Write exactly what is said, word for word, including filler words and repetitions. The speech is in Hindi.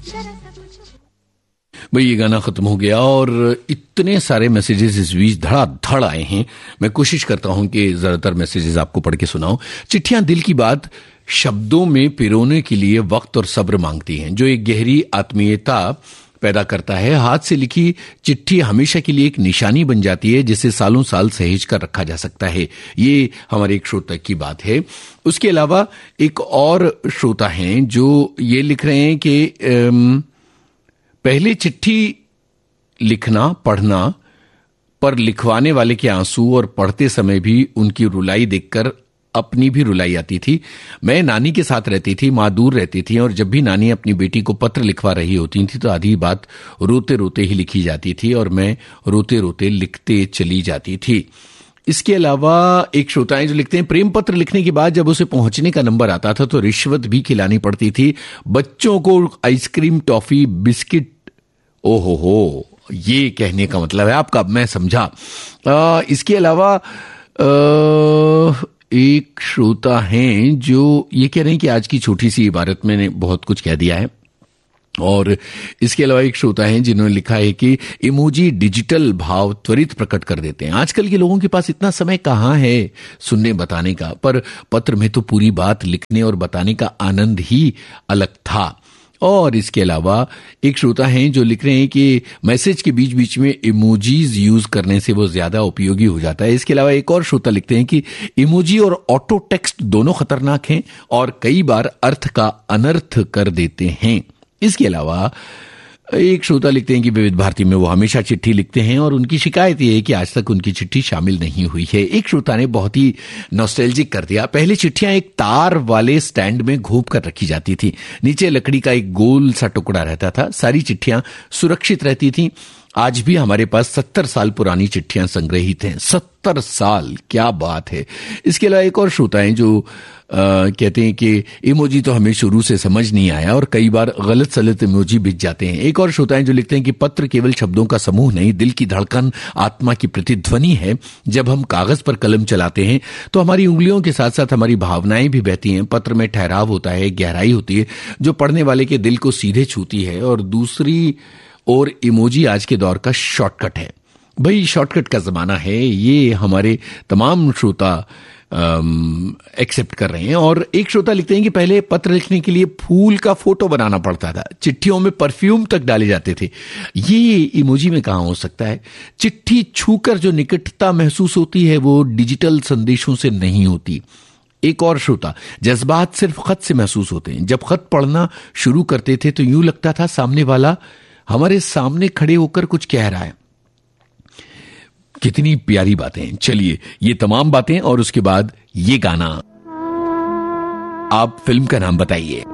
भाई ये गाना खत्म हो गया और इतने सारे मैसेजेस इस बीच धड़ाधड़ आए हैं। मैं कोशिश करता हूं कि ज्यादातर मैसेजेस आपको पढ़ के सुनाऊं। चिट्ठियां दिल की बात शब्दों में पिरोने के लिए वक्त और सब्र मांगती हैं, जो एक गहरी आत्मीयता पैदा करता है। हाथ से लिखी चिट्ठी हमेशा के लिए एक निशानी बन जाती है, जिसे सालों साल सहेज कर रखा जा सकता है। ये हमारे एक श्रोता की बात है। उसके अलावा एक और श्रोता हैं जो ये लिख रहे हैं कि पहले चिट्ठी लिखना पढ़ना पर लिखवाने वाले के आंसू और पढ़ते समय भी उनकी रुलाई देखकर अपनी भी रुलाई आती थी। मैं नानी के साथ रहती थी, माँ दूर रहती थी और जब भी नानी अपनी बेटी को पत्र लिखवा रही होती थी तो आधी बात रोते रोते ही लिखी जाती थी और मैं रोते रोते लिखते चली जाती थी। इसके अलावा एक श्रोताएं जो लिखते हैं, प्रेम पत्र लिखने के बाद जब उसे पहुंचने का नंबर आता था तो रिश्वत भी खिलानी पड़ती थी। बच्चों को आइसक्रीम, टॉफी, बिस्किट। ओहो हो, ये कहने का मतलब है आपका, मैं समझा। आ, इसके अलावा आ, एक श्रोता हैं जो ये कह रहे हैं कि आज की छोटी सी इबारत मैंने बहुत कुछ कह दिया है। और इसके अलावा एक श्रोता हैं जिन्होंने लिखा है कि इमोजी डिजिटल भाव त्वरित प्रकट कर देते हैं। आजकल के लोगों के पास इतना समय कहाँ है सुनने बताने का, पर पत्र में तो पूरी बात लिखने और बताने का आनंद ही अलग था। और इसके अलावा एक श्रोता हैं जो लिख रहे हैं कि मैसेज के बीच बीच में इमोजीज यूज करने से वो ज्यादा उपयोगी हो जाता है। इसके अलावा एक और श्रोता लिखते हैं कि इमोजी और ऑटो टेक्स्ट दोनों खतरनाक हैं और कई बार अर्थ का अनर्थ कर देते हैं। इसके अलावा एक श्रोता लिखते हैं कि विविध भारती में वो हमेशा चिट्ठी लिखते हैं और उनकी शिकायत ये है कि आज तक उनकी चिट्ठी शामिल नहीं हुई है। एक श्रोता ने बहुत ही नॉस्टैल्जिक कर दिया। पहले चिट्ठियां एक तार वाले स्टैंड में घोंप कर रखी जाती थी, नीचे लकड़ी का एक गोल सा टुकड़ा रहता था, सारी चिट्ठियां सुरक्षित रहती थी। आज भी हमारे पास सत्तर साल पुरानी चिट्ठियां संग्रहित हैं। सत्तर साल, क्या बात है। इसके अलावा एक और श्रोता हैं जो आ, कहते हैं कि इमोजी तो हमें शुरू से समझ नहीं आया और कई बार गलत सलत इमोजी बिक जाते हैं। एक और श्रोता हैं जो लिखते हैं कि पत्र केवल शब्दों का समूह नहीं, दिल की धड़कन, आत्मा की प्रतिध्वनि है। जब हम कागज पर कलम चलाते हैं तो हमारी उंगलियों के साथ साथ हमारी भावनाएं भी बहती हैं। पत्र में ठहराव होता है, गहराई होती है जो पढ़ने वाले के दिल को सीधे छूती है। और दूसरी और इमोजी आज के दौर का शॉर्टकट है। भाई शॉर्टकट का जमाना है, ये हमारे तमाम श्रोता एक्सेप्ट कर रहे हैं। और एक श्रोता लिखते हैं कि पहले पत्र लिखने के लिए फूल का फोटो बनाना पड़ता था, चिट्ठियों में परफ्यूम तक डाले जाते थे। ये इमोजी में कहां हो सकता है। चिट्ठी छूकर जो निकटता महसूस होती है वो डिजिटल संदेशों से नहीं होती। एक और श्रोता, जज्बात सिर्फ खत से महसूस होते हैं। जब खत पढ़ना शुरू करते थे तो यूं लगता था सामने वाला हमारे सामने खड़े होकर कुछ कह रहा है। कितनी प्यारी बातें। चलिए ये तमाम बातें और उसके बाद ये गाना। आप फिल्म का नाम बताइए।